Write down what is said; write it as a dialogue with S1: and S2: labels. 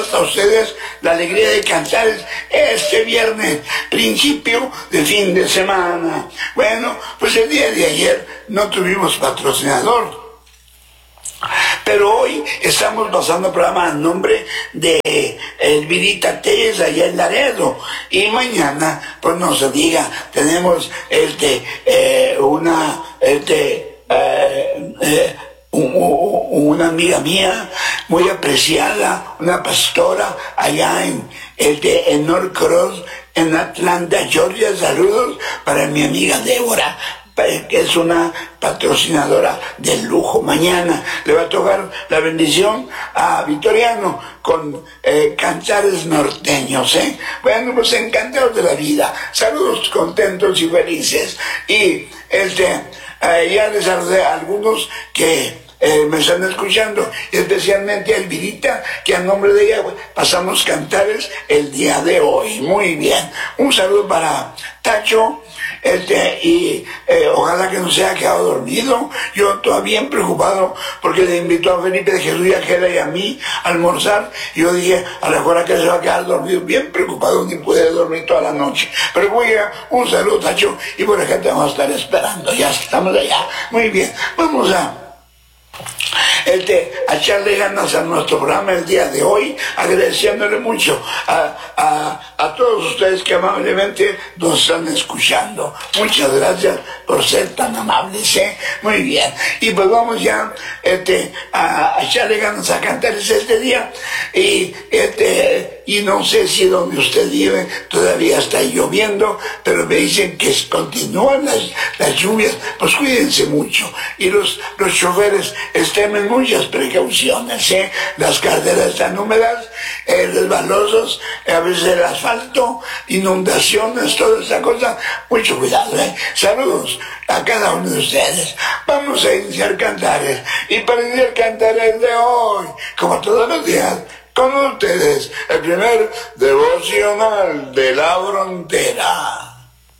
S1: hasta ustedes la alegría de cantar este viernes, principio de fin de semana. Bueno, pues el día de ayer no tuvimos patrocinador, pero hoy estamos pasando el programa a nombre de Elvirita Telles allá en Laredo. Y mañana, pues no se diga, tenemos una amiga mía muy apreciada, una pastora allá en Norcross, en Atlanta, Georgia. Saludos para mi amiga Débora, que es una patrocinadora del lujo. Mañana le va a tocar la bendición a Vitoriano con cantares norteños, Bueno, pues encantados de la vida, saludos contentos y felices. Y ya les saludé a algunos que me están escuchando, especialmente a Elvirita, que a nombre de ella pasamos cantares el día de hoy. Muy bien, un saludo para Tacho, y ojalá que no se haya quedado dormido. Yo todavía bien preocupado porque le invitó a Felipe de Jesús y a Gela y a mí a almorzar, y yo dije, a la hora que se va a quedar dormido, bien preocupado, ni pude dormir toda la noche. Pero voy a un saludo, Tacho, y por acá te vamos a estar esperando, ya estamos allá. Muy bien, vamos a echarle ganas a nuestro programa el día de hoy, agradeciéndole mucho a todos ustedes que amablemente nos están escuchando. Muchas gracias por ser tan amables, Muy bien, y pues vamos ya a echarle ganas a cantarles este día. Y no sé si donde usted vive todavía está lloviendo, pero me dicen que continúan las lluvias. Pues cuídense mucho, y los choferes extremen muchas precauciones, Las carreteras están húmedas, resbalosos, a veces el asfalto, inundaciones, toda esa cosa. Mucho cuidado, Saludos a cada uno de ustedes. Vamos a iniciar cantares, y para iniciar cantares de hoy, como todos los días, con ustedes, el primer devocional de la frontera.